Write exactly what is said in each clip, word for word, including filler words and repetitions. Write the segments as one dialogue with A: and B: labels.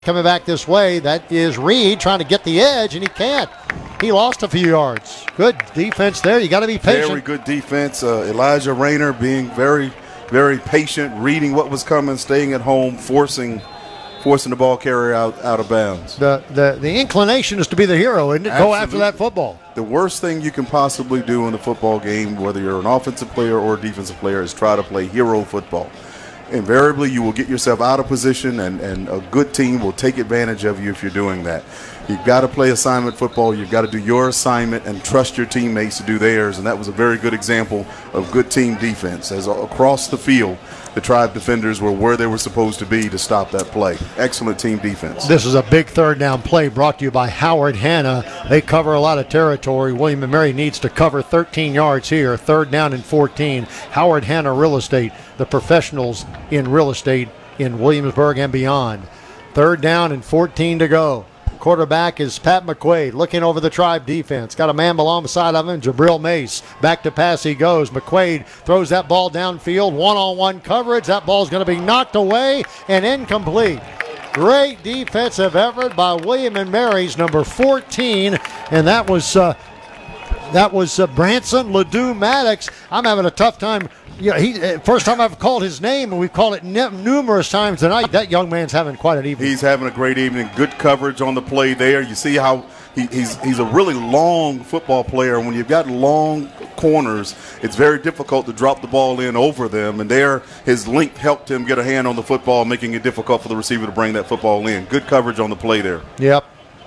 A: Coming back this way, that is Reed trying to get the edge, and he can't. He lost a few yards. Good defense there. You got to be patient.
B: Very good defense. Uh, Elijah Rayner being very, very patient, reading what was coming, staying at home, forcing forcing the ball carrier out, out of bounds.
A: The, the the inclination is to be the hero, isn't it?
B: Absolutely.
A: Go after that football.
B: The worst thing you can possibly do in a football game, whether you're an offensive player or a defensive player, is try to play hero football. Invariably, you will get yourself out of position, and, and a good team will take advantage of you if you're doing that. You've got to play assignment football. You've got to do your assignment and trust your teammates to do theirs, and that was a very good example of good team defense. As across the field, the Tribe defenders were where they were supposed to be to stop that play. Excellent team defense.
A: This is a big third down play brought to you by Howard Hanna. They cover a lot of territory. William and Mary needs to cover thirteen yards here. Third down and fourteen. Howard Hanna Real Estate, the professionals in real estate in Williamsburg and beyond. Third down and fourteen to go. Quarterback is Pat McQuaid looking over the Tribe defense. Got a man alongside of him, Jabril Mace. Back to pass he goes. McQuaid throws that ball downfield. One-on-one coverage. That ball's going to be knocked away and incomplete. Great defensive effort by William and Mary's number fourteen, and that was uh, that was uh, Branson Ledoux Maddox. I'm having a tough time. Yeah, he uh, first time I've called his name, and we've called it ne- numerous times tonight. That young man's having quite an evening.
B: He's having a great evening. Good coverage on the play there. You see how he, he's he's a really long football player. When you've got long corners, it's very difficult to drop the ball in over them. And there, his length helped him get a hand on the football, making it difficult for the receiver to bring that football in. Good coverage on the play there.
A: Yep.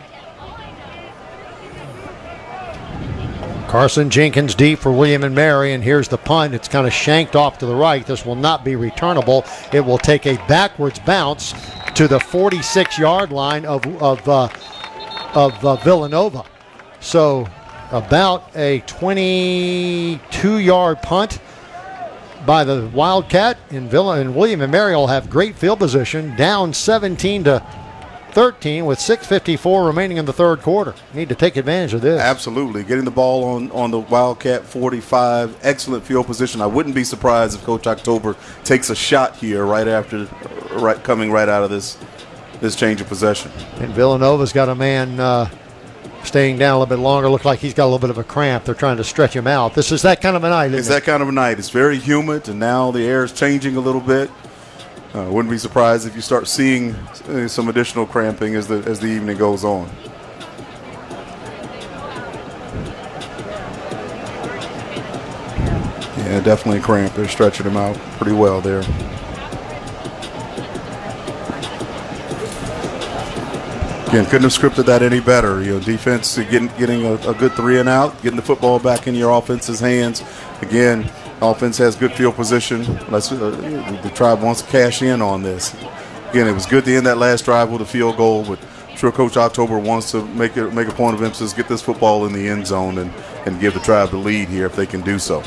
A: Carson Jenkins deep for William and Mary, and here's the punt. It's kind of shanked off to the right. This will not be returnable. It will take a backwards bounce to the forty-six-yard line of of uh, of uh, Villanova. So about a twenty-two-yard punt by the Wildcat, and Villa and William and Mary will have great field position, down seventeen to thirteen with six fifty-four remaining in the third quarter. Need to take advantage of this.
B: Absolutely. Getting the ball on, on the Wildcat forty-five. Excellent field position. I wouldn't be surprised if Coach October takes a shot here right after, right coming right out of this this change of possession.
A: And Villanova's got a man uh, staying down a little bit longer. Look like he's got a little bit of a cramp. They're trying to stretch him out. This is that kind of a night, isn't
B: It's
A: it?
B: that kind of a night. It's very humid, and now the air is changing a little bit. Uh, wouldn't be surprised if you start seeing uh, some additional cramping as the as the evening goes on. Yeah, definitely cramp. They're stretching him out pretty well there. Again, couldn't have scripted that any better. You know, defense getting getting a, a good three and out, getting the football back in your offense's hands. Again, offense has good field position. Let's, uh, the Tribe wants to cash in on this. Again, it was good to end that last drive with a field goal, but I'm sure Coach October wants to make it make a point of emphasis, get this football in the end zone, and, and give the Tribe the lead here if they can do so.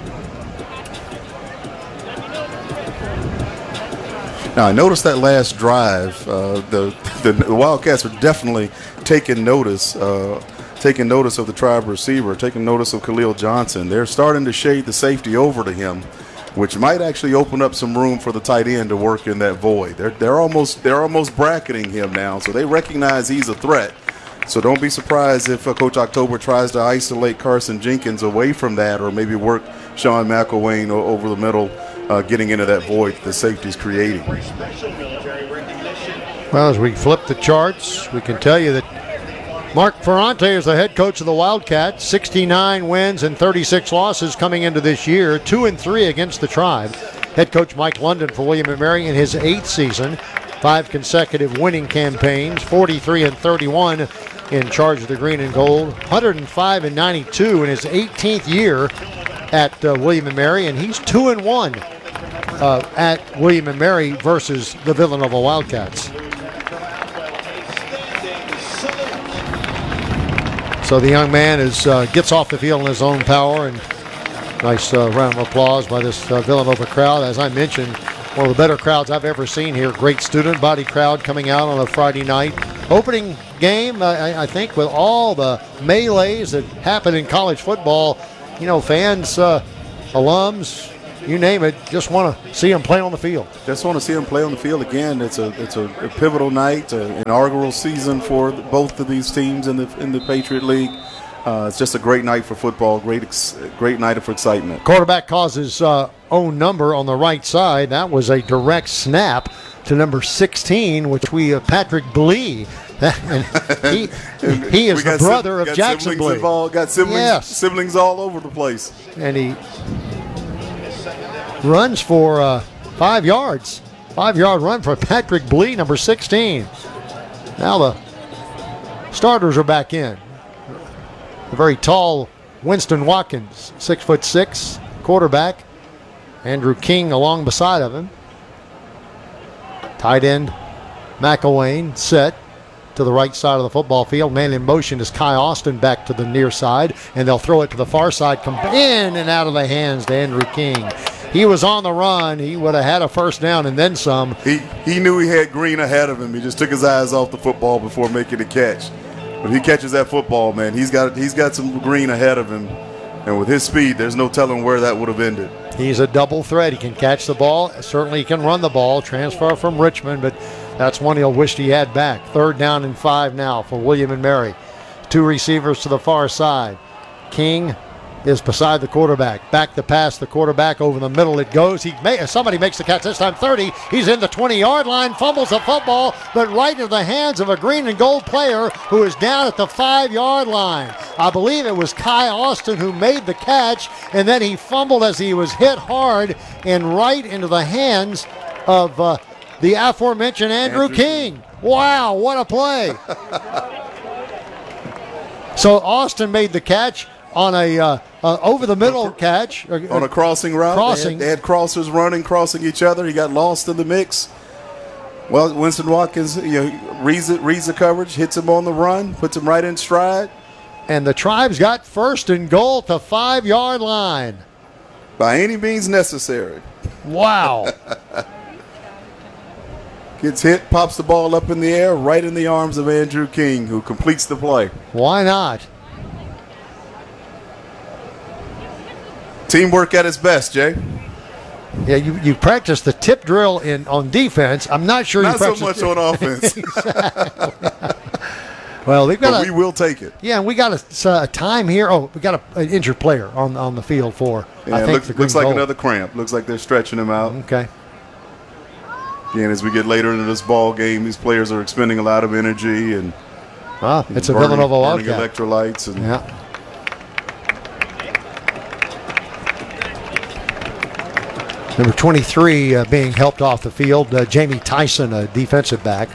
B: Now, I noticed that last drive, uh, the, the the Wildcats are definitely taking notice. Uh, taking notice of the Tribe receiver, taking notice of Khalil Johnson. They're starting to shade the safety over to him, which might actually open up some room for the tight end to work in that void. They're they're almost they're almost bracketing him now, so they recognize he's a threat. So don't be surprised if uh, Coach October tries to isolate Carson Jenkins away from that, or maybe work Sean McElwain o- over the middle, uh, getting into that void the safety's creating.
A: Well, as we flip the charts, we can tell you that Mark Ferrante is the head coach of the Wildcats. sixty-nine wins and thirty-six losses coming into this year. Two and three against the Tribe. Head coach Mike London for William and Mary in his eighth season. Five consecutive winning campaigns. forty-three and thirty-one in charge of the green and gold. one hundred five and ninety-two in his eighteenth year at uh, William and Mary, and he's two and one uh, at William and Mary versus the Villanova Wildcats. So the young man is uh, gets off the field in his own power, and nice uh, round of applause by this uh, Villanova crowd. As I mentioned, one of the better crowds I've ever seen here. Great student body crowd coming out on a Friday night. Opening game, uh, I, I think, with all the melees that happen in college football. You know, fans, uh, alums, you name it, just want to see them play on the field.
B: Just want to see them play on the field again. It's a it's a, a pivotal night, an inaugural season for both of these teams in the in the Patriot League. Uh, it's just a great night for football, great ex- great night for excitement.
A: Quarterback calls his uh, own number on the right side. That was a direct snap to number sixteen, which we uh, Patrick Blee. and he,
B: and
A: he is the brother
B: sim-
A: of Jackson
B: siblings
A: Blee.
B: Involved, got siblings,
A: yes.
B: siblings all over the place.
A: And he runs for uh, five yards. Five-yard run for Patrick Blee, number sixteen. Now the starters are back in. A very tall Winston Watkins, six foot six, quarterback. Andrew King along beside of him. Tight end McElwain set to the right side of the football field. Man in motion is Kai Austin back to the near side, and they'll throw it to the far side. Come in and out of the hands to Andrew King. He was on the run. He would have had a first down and then some.
B: He he knew he had Green ahead of him. He just took his eyes off the football before making the catch. But he catches that football, man, he's got he's got some Green ahead of him. And with his speed, there's no telling where that would have ended.
A: He's a double threat. He can catch the ball. Certainly he can run the ball. Transfer from Richmond, but that's one he'll wish he had back. Third down and five now for William and Mary. Two receivers to the far side. King is beside the quarterback. Back to pass the quarterback over the middle it goes. He may, somebody makes the catch, this time thirty. He's in the twenty-yard line, fumbles the football, but right into the hands of a green and gold player who is down at the five-yard line. I believe it was Kai Austin who made the catch, and then he fumbled as he was hit hard and right into the hands of uh, the aforementioned Andrew, Andrew King. Wow, what a play. So Austin made the catch on a uh, uh, over-the-middle catch. Uh,
B: on a crossing route.
A: Crossing.
B: They had, they had crossers running, crossing each other. He got lost in the mix. Well, Winston Watkins, you know, reads, it, reads the coverage, hits him on the run, puts him right in stride.
A: And the Tribes got first and goal at the five-yard line.
B: By any means necessary.
A: Wow.
B: Gets hit, pops the ball up in the air, right in the arms of Andrew King, who completes the play.
A: Why not?
B: Teamwork at its best, Jay.
A: Yeah, you, you practice the tip drill in on defense. I'm not sure
B: not
A: you practice
B: so much on offense.
A: Well, we've got
B: but
A: a,
B: we will take it.
A: Yeah, and we got a, a time here. Oh, we got a, an injured player on on the field for.
B: Yeah,
A: I
B: it
A: think
B: looks,
A: the
B: looks like
A: goal.
B: another cramp. Looks like they're stretching him out.
A: Okay.
B: Again, as we get later into this ball game, these players are expending a lot of energy and.
A: Ah, it's
B: burning,
A: a Villanova
B: burning
A: Wildcat.
B: Electrolytes and.
A: Yeah. Number twenty-three uh, being helped off the field, uh, Jamie Tyson, a defensive back.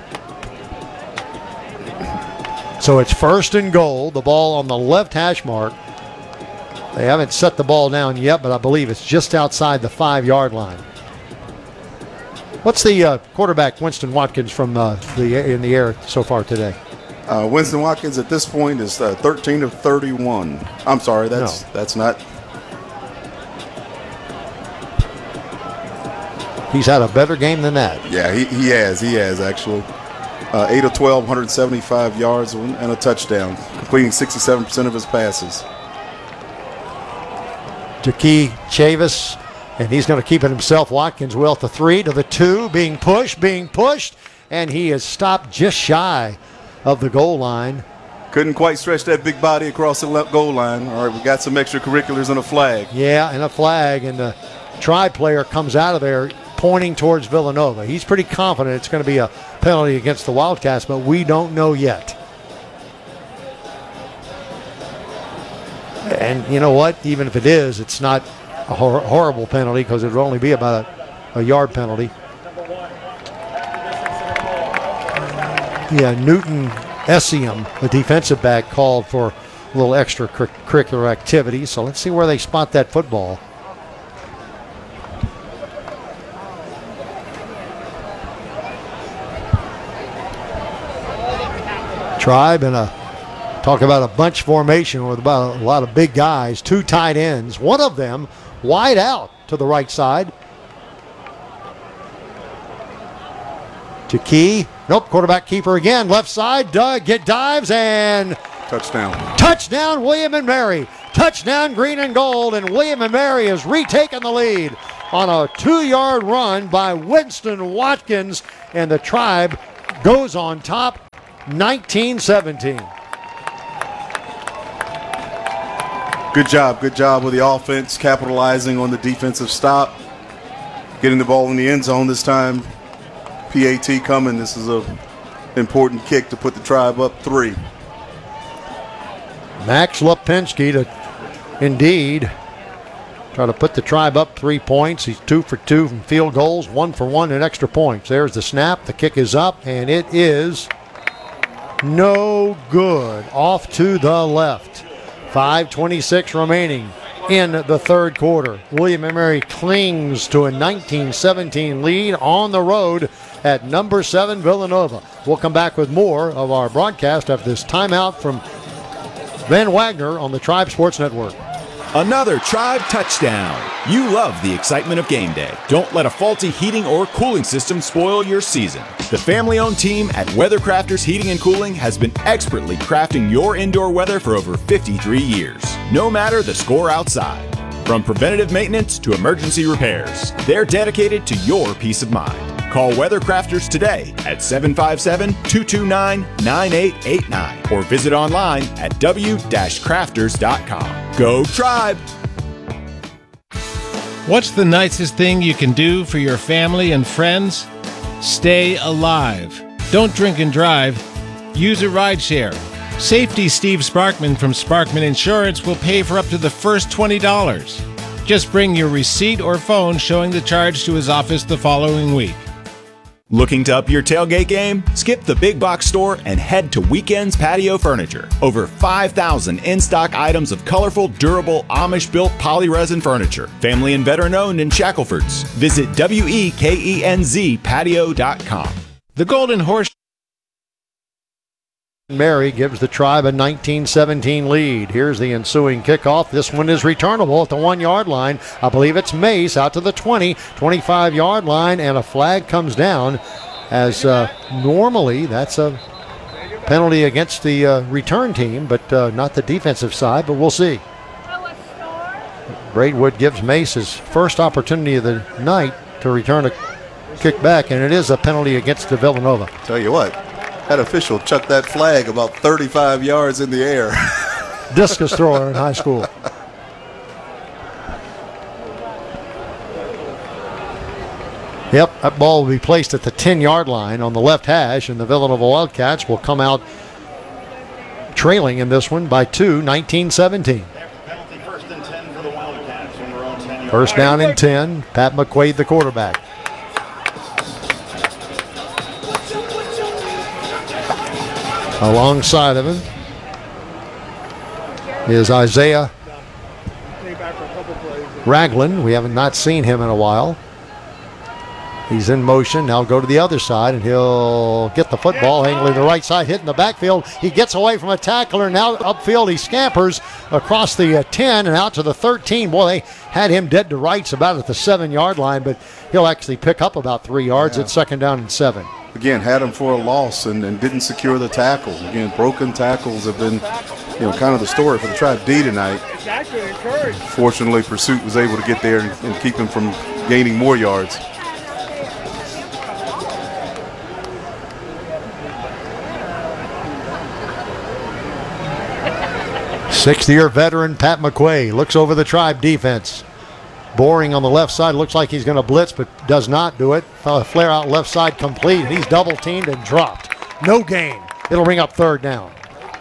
A: So it's first and goal, the ball on the left hash mark. They haven't set the ball down yet, but I believe it's just outside the five-yard line. What's the uh, quarterback, Winston Watkins, from uh, the in the air so far today?
B: Uh, Winston Watkins at this point is uh, thirteen of thirty-one. I'm sorry, that's
A: No.
B: that's not.
A: He's had a better game than that.
B: Yeah, he, he has. He has, actually. Uh, eight of twelve, one hundred seventy-five yards and a touchdown, completing sixty-seven percent of his passes.
A: Jakey Chavis, and he's going to keep it himself. Watkins will at the three, to the two, being pushed, being pushed, and he is stopped just shy of the goal line.
B: Couldn't quite stretch that big body across the left goal line. All right, we got some extracurriculars and a flag.
A: Yeah, and a flag, and the Tribe player comes out of there pointing towards Villanova. He's pretty confident it's going to be a penalty against the Wildcats, but we don't know yet. And you know what? Even if it is, it's not a hor- horrible penalty because it would only be about a, a yard penalty. Yeah, Newton Essium, the defensive back, called for a little extracurricular activity. So let's see where they spot that football. Tribe and a talk about a bunch formation with about a lot of big guys, two tight ends, one of them wide out to the right side. To Key. Nope, quarterback keeper again. Left side, Doug get dives and
B: touchdown.
A: Touchdown, William and Mary. Touchdown, green and gold, and William and Mary has retaken the lead. on a two-yard run by Winston Watkins, and the Tribe goes on top nineteen seventeen.
B: Good job, good job with the offense, capitalizing on the defensive stop, getting the ball in the end zone this time. P A T coming. This is a important kick to put the Tribe up three.
A: Max Lipinski to indeed try to put the Tribe up three points. He's two for two from field goals, one for one in extra points. There's the snap. The kick is up, and it is no good. Off to the left. five twenty-six remaining in the third quarter. William and Mary clings to a nineteen seventeen lead on the road at number seven Villanova. We'll come back with more of our broadcast after this timeout from Van Wagner on the Tribe Sports Network.
C: Another Tribe touchdown. You love the excitement of game day. Don't let a faulty heating or cooling system spoil your season. The family-owned team at Weathercrafters Heating and Cooling has been expertly crafting your indoor weather for over fifty-three years, no matter the score outside. From preventative maintenance to emergency repairs, they're dedicated to your peace of mind. Call Weathercrafters today at seven five seven, two two nine, nine eight eight nine or visit online at w dash crafters dot com. Go Tribe!
D: What's the nicest thing you can do for your family and friends? Stay alive. Don't drink and drive. Use a rideshare. Safety Steve Sparkman from Sparkman Insurance will pay for up to the first twenty dollars. Just bring your receipt or phone showing the charge to his office the following week.
C: Looking to up your tailgate game? Skip the big box store and head to Weekends Patio Furniture. Over five thousand in-stock items of colorful, durable, Amish-built polyresin furniture. Family and veteran-owned in Shackelford's. Visit W E K E N Z patio dot com.
D: The Golden Horse
A: Mary gives the Tribe a nineteen seventeen lead. Here's the ensuing kickoff. This one is returnable at the one-yard line. I believe it's Mace out to the twenty, twenty-five-yard line, and a flag comes down as uh, normally that's a penalty against the uh, return team, but uh, not the defensive side, but we'll see. Braidwood gives Mace his first opportunity of the night to return a kick back, and it is a penalty against the Villanova.
B: Tell you what. That official chucked that flag about thirty-five yards in the air.
A: Discus thrower in high school. Yep, that ball will be placed at the ten-yard line on the left hash, and the Villanova Wildcats will come out trailing in this one by two, nineteen seventeen. First down and ten. Pat McQuaid, the quarterback. Alongside of him is Isaiah Ragland. We haven't not seen him in a while. He's in motion. Now go to the other side, and he'll get the football, angling the right side, hitting the backfield. He gets away from a tackler. Now upfield, he scampers across the uh, ten and out to the thirteen. Boy, they had him dead to rights about at the seven-yard line, but he'll actually pick up about three yards
B: yeah.
A: at second down and seven.
B: Again, had him for a loss and, and didn't secure the tackle. Again, broken tackles have been, you know, kind of the story for the Tribe D tonight. Fortunately, Pursuit was able to get there and, and keep him from gaining more yards.
A: sixty-year veteran Pat McQuay looks over the Tribe defense. Boring on the left side. Looks like he's going to blitz, but does not do it. Uh, flare out left side complete. He's double teamed and dropped. No gain. It'll ring up third down.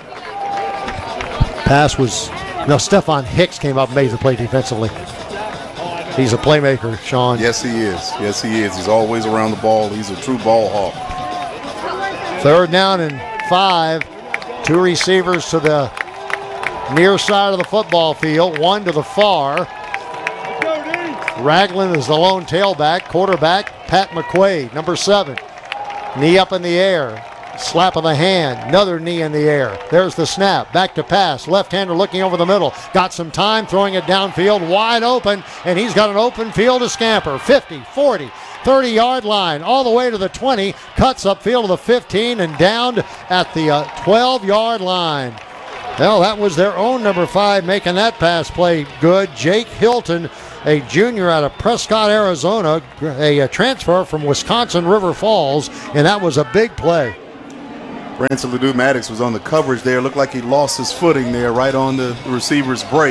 A: Pass was, no, Stephon Hicks came up and made the play defensively. He's a playmaker, Sean.
B: Yes, he is. Yes, he is. He's always around the ball. He's a true ball hawk.
A: Third down and five. Two receivers to the near side of the football field. One to the far. Ragland is the lone tailback. Quarterback, Pat McQuaid, number seven. Knee up in the air. Slap of the hand. Another knee in the air. There's the snap. Back to pass. Left-hander looking over the middle. Got some time, throwing it downfield, wide open, and he's got an open field to scamper. fifty, forty, thirty-yard line, all the way to the twenty. Cuts upfield to the fifteen and down at the uh, twelve-yard line. Well, that was their own number five making that pass play good. Jake Hilton, a junior out of Prescott, Arizona, a, a transfer from Wisconsin River Falls, and that was a big play.
B: Branson Ledoux Maddox was on the coverage there. Looked like he lost his footing there right on the receiver's break.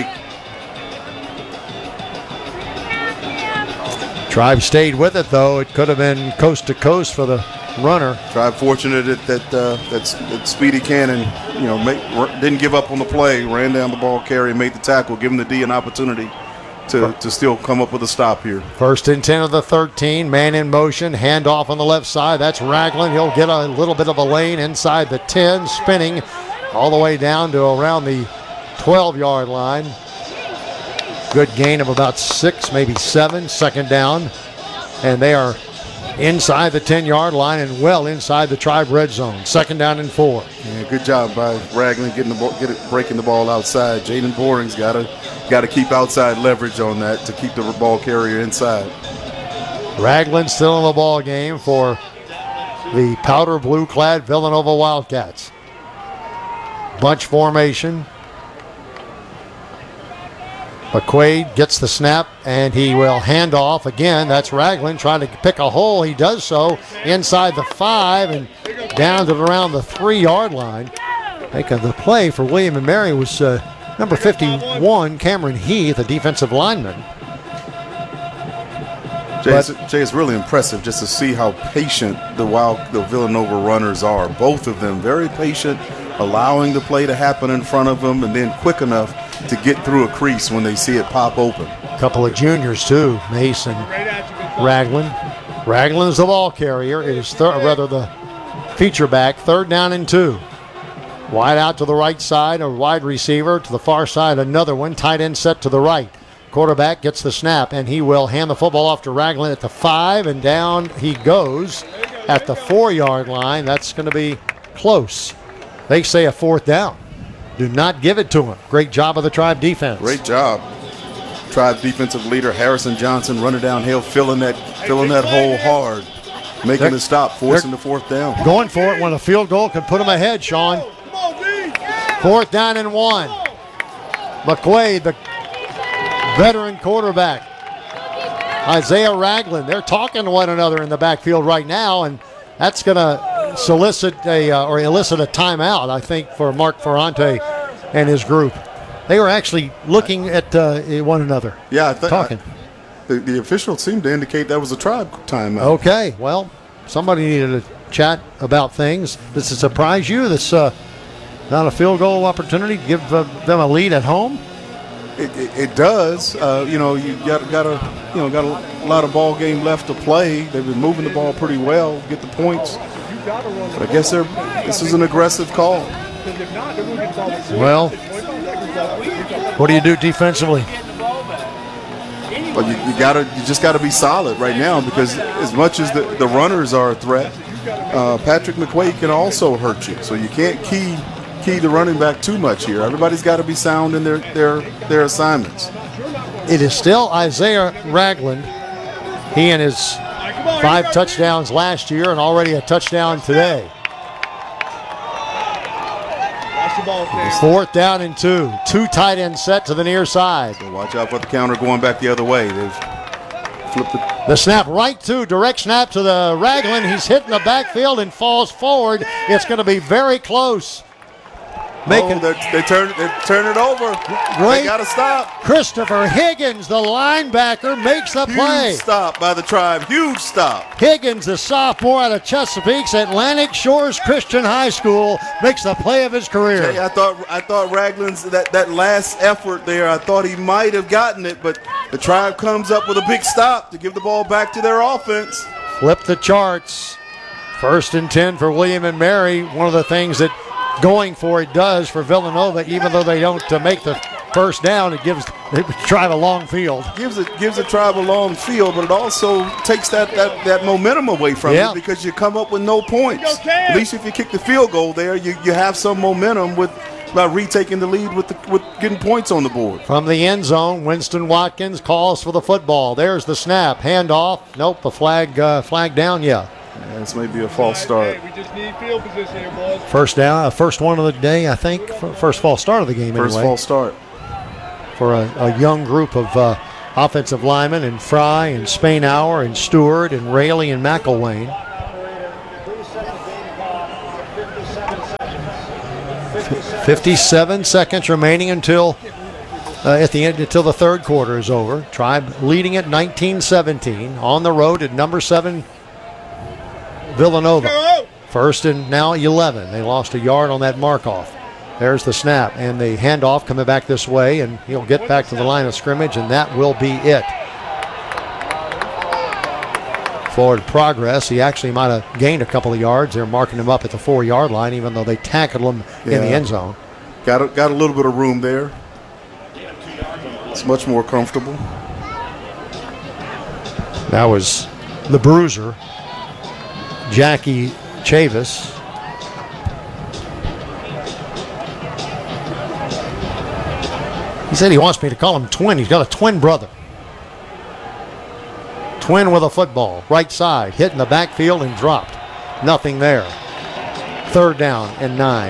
A: Tribe stayed with it, though. It could have been coast to coast for the runner.
B: Tribe fortunate that that, uh, that, that Speedy Cannon, you know, make, didn't give up on the play, ran down the ball carrier, made the tackle, giving the D an opportunity to, to still come up with a stop here.
A: First and ten of the thirteen, man in motion, handoff on the left side. That's Ragland. He'll get a little bit of a lane inside the ten, spinning all the way down to around the twelve-yard line. Good gain of about six, maybe seven, second down. And they are inside the ten-yard line and well inside the Tribe red zone. Second down and four.
B: Yeah, good job by Ragland getting the ball, get it, breaking the ball outside. Jaden Boring's got to got to keep outside leverage on that to keep the ball carrier inside.
A: Ragland still in the ball game for the powder blue-clad Villanova Wildcats. Bunch formation. McQuaid gets the snap, and he will hand off again. That's Ragland trying to pick a hole. He does so inside the five and down to around the three-yard line. Making the play for William and Mary was uh, number fifty-one, Cameron Heath, a defensive lineman.
B: Jay, it's, Jay, it's really impressive just to see how patient the Wild, the Villanova runners are. Both of them very patient, allowing the play to happen in front of them, and then quick enough to get through a crease when they see it pop open.
A: A couple of juniors too, Mason, Ragland. Ragland is the ball carrier. It is thir- rather the feature back. Third down and two. Wide out to the right side, a wide receiver. To the far side, another one. Tight end set to the right. Quarterback gets the snap, and he will hand the football off to Ragland at the five, and down he goes at the four-yard line. That's going to be close. They say a fourth down. Do not give it to him. Great job of the Tribe defense.
B: Great job. Tribe defensive leader Harrison Johnson running downhill, filling that filling that hole hard, making
A: They're,
B: the stop, forcing the fourth down.
A: Going for it when a field goal could put them ahead, Sean. Fourth down and one. McQuaid, the veteran quarterback. Isaiah Ragland. They're talking to one another in the backfield right now, and that's going to solicit a uh, or elicit a timeout, I think, for Mark Ferrante and his group. They were actually looking at uh, one another.
B: Yeah, I think
A: talking.
B: I, the, the officials seemed to indicate that was a Tribe timeout.
A: Okay, well, somebody needed to chat about things. Does it surprise you? This uh, not a field goal opportunity to give uh, them a lead at home?
B: It, it, it does. Uh, you know, you got got a you know got a lot of ball game left to play. They've been moving the ball pretty well, get the points. But I guess they're this is an aggressive call.
A: Well, what do you do defensively?
B: But you, you gotta you just gotta be solid right now, because as much as the, the runners are a threat, uh, Patrick McQuaid can also hurt you. So you can't key key the running back too much here. Everybody's got to be sound in their their their assignments.
A: It is still Isaiah Ragland. He and his five touchdowns last year and already a touchdown today. Fourth down and two. Two tight ends set to the near side.
B: So watch out for the counter going back the other way. They've flipped it.
A: The snap right to, direct snap to the Ragland. He's hitting the backfield and falls forward. It's going to be very close.
B: Making, oh, they turn they turn it over.
A: Great.
B: They got to stop.
A: Christopher Higgins, the linebacker, makes the
B: Huge
A: play.
B: stop by the Tribe. Huge stop.
A: Higgins, the sophomore out of Chesapeake's Atlantic Shores Christian High School, makes the play of his career.
B: Jay, I thought I thought Ragland's that, that last effort there, I thought he might have gotten it, but the Tribe comes up with a big stop to give the ball back to their offense.
A: Flip the charts. First and ten for William and Mary. One of the things that going for it does for Villanova, even though they don't uh, make the first down, it gives the Tribe a long field.
B: Gives it gives the Tribe a long field, but it also takes that that, that momentum away from
A: yeah.
B: it, because you come up with no points. At least if you kick the field goal there, you, you have some momentum with by retaking the lead with the, with getting points on the board.
A: From the end zone, Winston Watkins calls for the football. There's the snap, handoff. Nope, a flag uh, flag down. Yeah.
B: Yeah, this may be a false start.
E: We just need field position here, boys.
A: First down, uh, first one of the day, I think. First false start of the game,
B: First
A: anyway.
B: false start.
A: For a, a young group of uh, offensive linemen, and Fry and Spainhour and Stewart and Rayleigh and McElwain. fifty-seven seconds remaining until uh, at the end until the third quarter is over. Tribe leading at nineteen seventeen on the road at number seven Villanova. First and now eleven. They lost a yard on that mark-off. There's the snap and the handoff coming back this way, and he'll get back to the line of scrimmage, and that will be it. Forward progress. He actually might have gained a couple of yards. They're marking him up at the four-yard line, even though they tackled him
B: Yeah.
A: in the end zone.
B: Got a, got a little bit of room there. It's much more comfortable.
A: That was the bruiser, Jackie Chavis. He said he wants me to call him twin. He's got a twin brother. Twin with a football, right side, hit in the backfield and dropped. Nothing there. Third down and nine.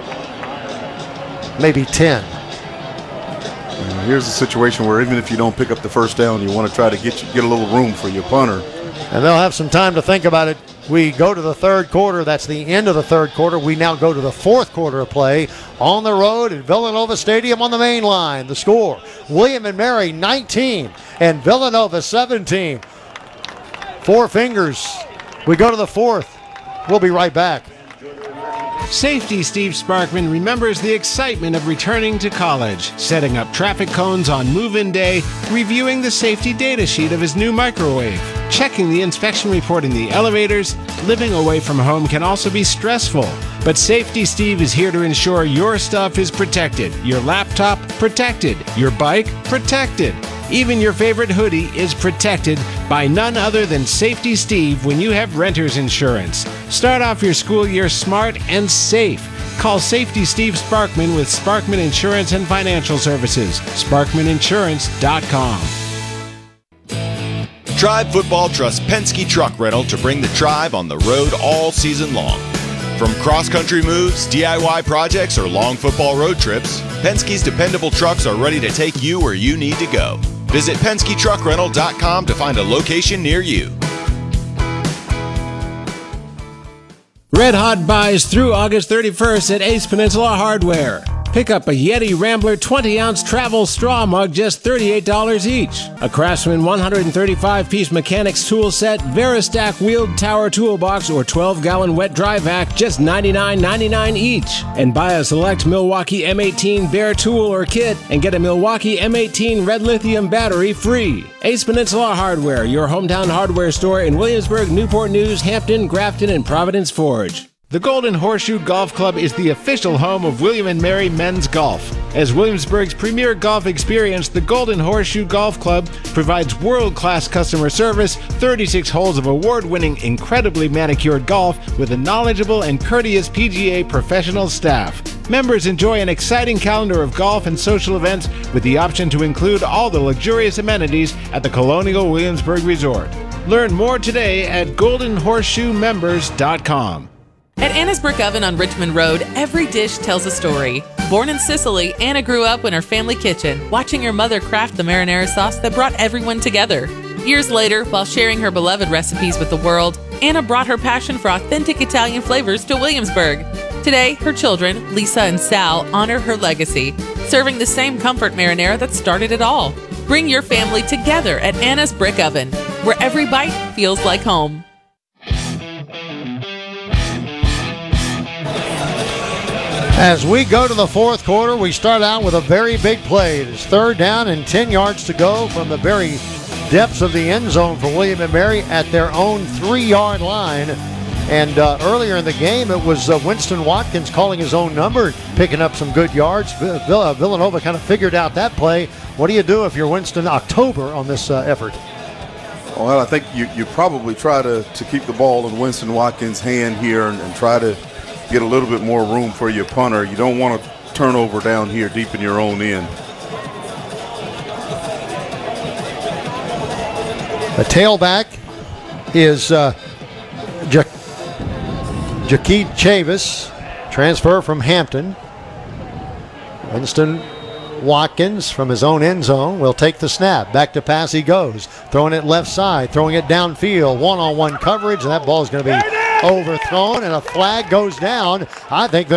A: Maybe ten.
B: Uh, here's a situation where even if you don't pick up the first down, you want to try to get you, get a little room for your punter.
A: And they'll have some time to think about it. We go to the third quarter. That's the end of the third quarter. We now go to the fourth quarter of play on the road at Villanova Stadium on the main line. The score, William and Mary nineteen and Villanova seventeen. Four fingers. We go to the fourth. We'll be right back.
D: Safety Steve Sparkman remembers the excitement of returning to college, setting up traffic cones on move-in day, reviewing the safety data sheet of his new microwave, checking the inspection report in the elevators. Living away from home can also be stressful, but Safety Steve is here to ensure your stuff is protected, your laptop protected, your bike protected. Even your favorite hoodie is protected by none other than Safety Steve when you have renter's insurance. Start off your school year smart and safe. Call Safety Steve Sparkman with Sparkman Insurance and Financial Services. Sparkman Insurance dot com.
C: Tribe Football trusts Penske Truck Rental to bring the Tribe on the road all season long. From cross-country moves, D I Y projects, or long football road trips, Penske's dependable trucks are ready to take you where you need to go. Visit Penske Truck Rental dot com to find a location near you.
D: Red Hot buys through August thirty-first at Ace Peninsula Hardware. Pick up a Yeti Rambler twenty ounce travel straw mug, just thirty-eight dollars each. A Craftsman one hundred thirty-five piece mechanics tool set, Veristack wheeled tower toolbox, or twelve gallon wet dry vac, just ninety-nine ninety-nine each. And buy a select Milwaukee M eighteen Bear tool or kit and get a Milwaukee M eighteen red lithium battery free. Ace Peninsula Hardware, your hometown hardware store in Williamsburg, Newport News, Hampton, Grafton, and Providence Forge. The Golden Horseshoe Golf Club is the official home of William and Mary Men's Golf. As Williamsburg's premier golf experience, the Golden Horseshoe Golf Club provides world-class customer service, thirty-six holes of award-winning, incredibly manicured golf with a knowledgeable and courteous P G A professional staff. Members enjoy an exciting calendar of golf and social events with the option to include all the luxurious amenities at the Colonial Williamsburg Resort. Learn more today at golden horseshoe members dot com.
F: At Anna's Brick Oven on Richmond Road, every dish tells a story. Born in Sicily, Anna grew up in her family kitchen, watching her mother craft the marinara sauce that brought everyone together. Years later, while sharing her beloved recipes with the world, Anna brought her passion for authentic Italian flavors to Williamsburg. Today, her children, Lisa and Sal, honor her legacy, serving the same comfort marinara that started it all. Bring your family together at Anna's Brick Oven, where every bite feels like home.
A: As we go to the fourth quarter, we start out with a very big play. It is third down and ten yards to go from the very depths of the end zone for William and Mary at their own three-yard line. And uh, earlier in the game, it was uh, Winston Watkins calling his own number, picking up some good yards. Vill- Villanova kind of figured out that play. What do you do if you're Winston October on this uh, effort?
B: Well, I think you, you probably try to, to keep the ball in Winston Watkins' hand here and, and try to get a little bit more room for your punter. You don't want to turn over down here deep in your own end.
A: The tailback is uh, ja- Jakeed Chavis, transfer from Hampton. Winston Watkins from his own end zone will take the snap. Back to pass he goes. Throwing it left side, throwing it downfield. One-on-one coverage, and that ball is going to be overthrown, and a flag goes down. I think